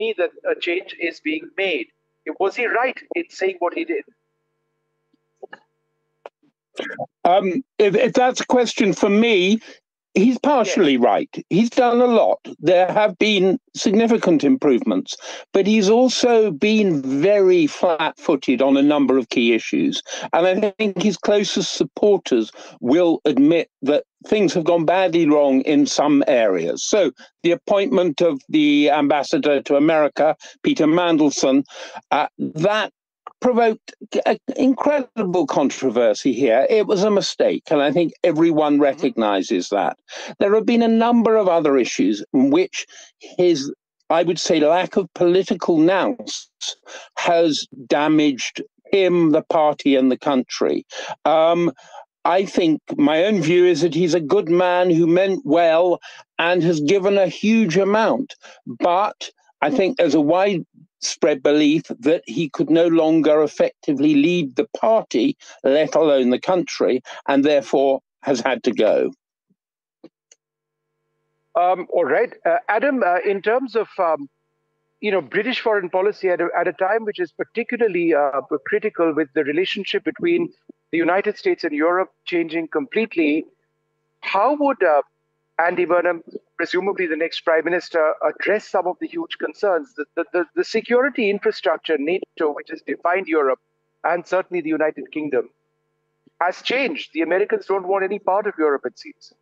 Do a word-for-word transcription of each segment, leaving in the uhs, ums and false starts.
me that a change is being made. Was he right in saying what he did? Um, if, if that's a question for me, he's partially yes. right. He's done a lot. There have been significant improvements, but he's also been very flat-footed on a number of key issues. And I think his closest supporters will admit that things have gone badly wrong in some areas. So the appointment of the ambassador to America, Peter Mandelson, uh, that provoked incredible controversy here. It was a mistake, and I think everyone recognizes that. There have been a number of other issues in which his, I would say, lack of political nous has damaged him, the party, and the country. Um, I think my own view is that he's a good man who meant well and has given a huge amount. But I think there's a widespread belief that he could no longer effectively lead the party, let alone the country, and therefore has had to go. Um, all right. Uh, Adam, uh, in terms of, um, you know, British foreign policy at a, at a time which is particularly uh, critical with the relationship between the United States and Europe changing completely, how would uh, Andy Burnham, presumably the next prime minister, address some of the huge concerns? The, the, the, the security infrastructure, NATO, which has defined Europe, and certainly the United Kingdom, has changed. The Americans don't want any part of Europe, it seems.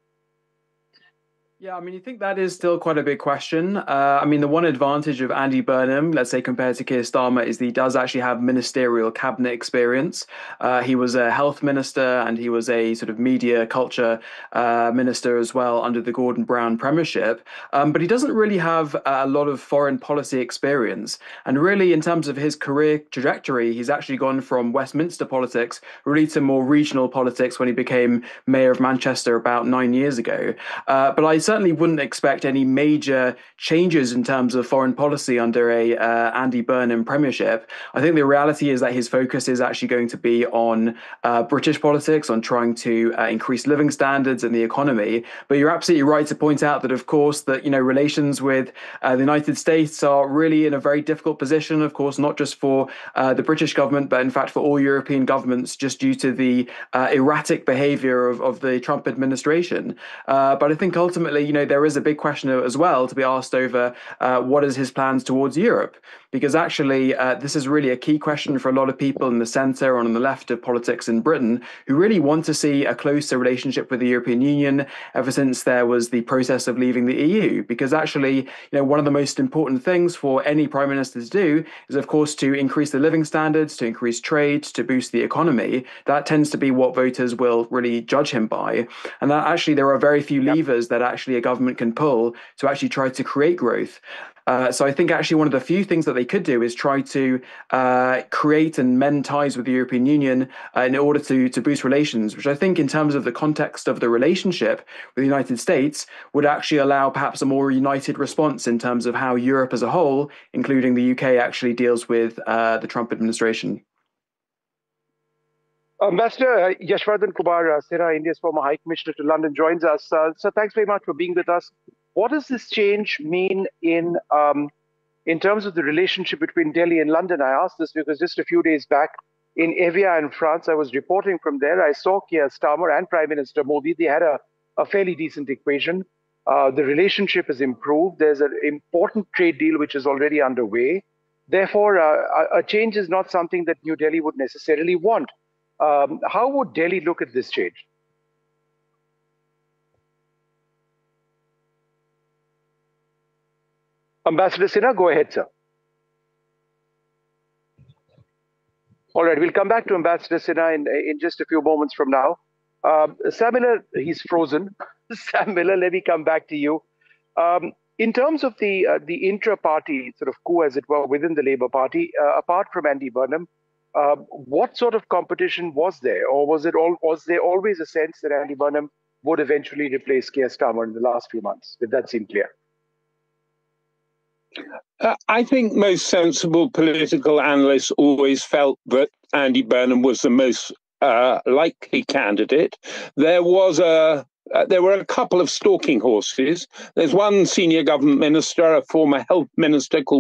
Yeah, I mean, you think that is still quite a big question. Uh, I mean, the one advantage of Andy Burnham, let's say compared to Keir Starmer, is that he does actually have ministerial cabinet experience. Uh, he was a health minister and he was a sort of media culture uh, minister as well under the Gordon Brown premiership. Um, but he doesn't really have a lot of foreign policy experience. And really, in terms of his career trajectory, he's actually gone from Westminster politics really to more regional politics when he became mayor of Manchester about nine years ago. Uh, but I certainly wouldn't expect any major changes in terms of foreign policy under a uh, Andy Burnham premiership. I think the reality is that his focus is actually going to be on uh, British politics, on trying to uh, increase living standards and the economy. But you're absolutely right to point out that, of course, that, you know, relations with uh, the United States are really in a very difficult position, of course, not just for uh, the British government, but in fact for all European governments, just due to the uh, erratic behavior of, of the Trump administration. Uh, but I think ultimately, you know, there is a big question as well to be asked over uh, what is his plans towards Europe, because actually uh, this is really a key question for a lot of people in the centre and on the left of politics in Britain who really want to see a closer relationship with the European Union ever since there was the process of leaving the E U. Because actually, you know, one of the most important things for any prime minister to do is, of course, to increase the living standards, to increase trade, to boost the economy. That tends to be what voters will really judge him by. And that actually there are very few levers that actually a government can pull to actually try to create growth. Uh, so I think actually one of the few things that they could do is try to uh, create and mend ties with the European Union uh, in order to, to boost relations, which I think in terms of the context of the relationship with the United States would actually allow perhaps a more united response in terms of how Europe as a whole, including the U K, actually deals with uh, the Trump administration. Ambassador Yashwardhan Kumar Sirha, India's former High Commissioner to London, joins us. Uh, so thanks very much for being with us. What does this change mean in um, in terms of the relationship between Delhi and London? I asked this because just a few days back in Evian in France, I was reporting from there. I saw Keir Starmer and Prime Minister Modi. They had a, a fairly decent equation. Uh, the relationship has improved. There's an important trade deal which is already underway. Therefore, uh, a change is not something that New Delhi would necessarily want. Um, how would Delhi look at this change? Ambassador Sinha, go ahead, sir. All right, we'll come back to Ambassador Sinha in, in just a few moments from now. Um, Sam Miller, he's frozen. Sam Miller, let me come back to you. Um, in terms of the uh, the intra-party sort of coup, as it were, within the Labour Party, uh, apart from Andy Burnham, uh, what sort of competition was there, or was it all? Was there always a sense that Andy Burnham would eventually replace Keir Starmer in the last few months? Did that seem clear? Uh, I think most sensible political analysts always felt that Andy Burnham was the most uh, likely candidate. There was a uh, there were a couple of stalking horses. There's one senior government minister, a former health minister called